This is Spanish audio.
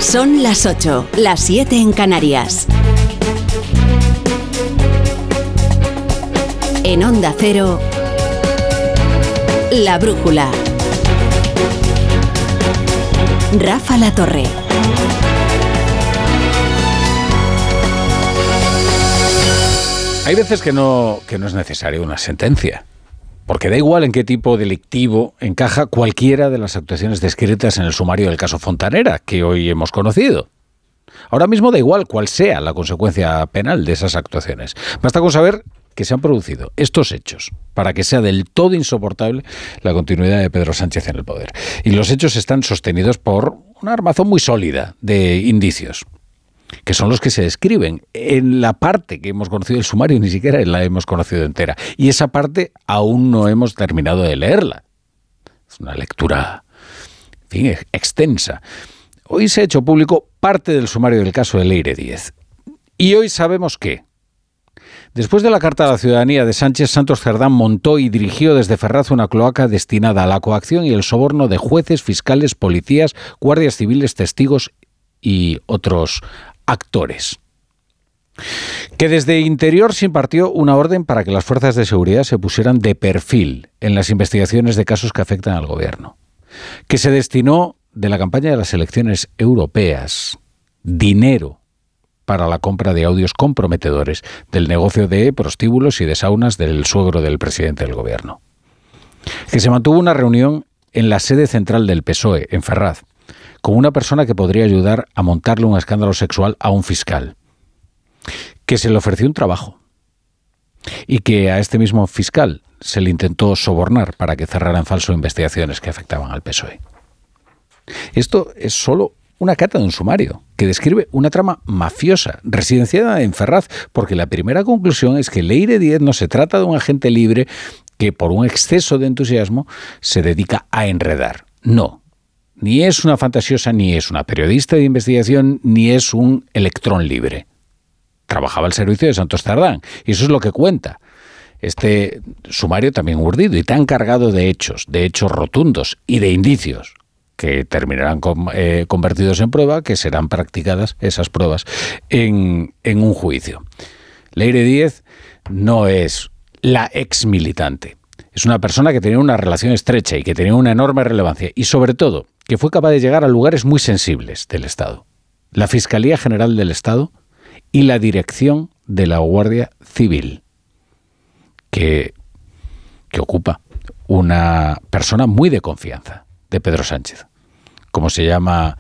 Son las 8, las 7 en Canarias. En Onda Cero, La Brújula. Rafa La Torre. Hay veces que no es necesaria una sentencia, porque da igual en qué tipo delictivo encaja cualquiera de las actuaciones descritas en el sumario del caso Fontanera, que hoy hemos conocido. Ahora mismo da igual cuál sea la consecuencia penal de esas actuaciones. Basta con saber que se han producido estos hechos para que sea del todo insoportable la continuidad de Pedro Sánchez en el poder. Y los hechos están sostenidos por una armazón muy sólida de indicios, que son los que se describen en la parte que hemos conocido del sumario, ni siquiera la hemos conocido entera. Y esa parte aún no hemos terminado de leerla. Es una lectura, en fin, extensa. Hoy se ha hecho público parte del sumario del caso de Leire Díez. Y hoy sabemos que, después de la carta a la ciudadanía de Sánchez, Santos Cerdán montó y dirigió desde Ferraz una cloaca destinada a la coacción y el soborno de jueces, fiscales, policías, guardias civiles, testigos y otros actores. Que desde Interior se impartió una orden para que las fuerzas de seguridad se pusieran de perfil en las investigaciones de casos que afectan al gobierno. Que se destinó de la campaña de las elecciones europeas dinero para la compra de audios comprometedores del negocio de prostíbulos y de saunas del suegro del presidente del gobierno. Que se mantuvo una reunión en la sede central del PSOE, en Ferraz, con una persona que podría ayudar a montarle un escándalo sexual a un fiscal. Que se le ofreció un trabajo y que a este mismo fiscal se le intentó sobornar para que cerrara en falso investigaciones que afectaban al PSOE. Esto es solo una cata de un sumario que describe una trama mafiosa residenciada en Ferraz, porque la primera conclusión es que Leire Díez no se trata de un agente libre que por un exceso de entusiasmo se dedica a enredar. No. Ni es una fantasiosa, ni es una periodista de investigación, ni es un electrón libre. Trabajaba al servicio de Santos Cerdán, y eso es lo que cuenta este sumario también urdido y tan cargado de hechos rotundos y de indicios que terminarán convertidos en prueba, que serán practicadas esas pruebas en un juicio. Leire Díez no es la ex militante. Es una persona que tenía una relación estrecha y que tenía una enorme relevancia y, sobre todo, que fue capaz de llegar a lugares muy sensibles del Estado. La Fiscalía General del Estado y la Dirección de la Guardia Civil, que ocupa una persona muy de confianza de Pedro Sánchez, como se llama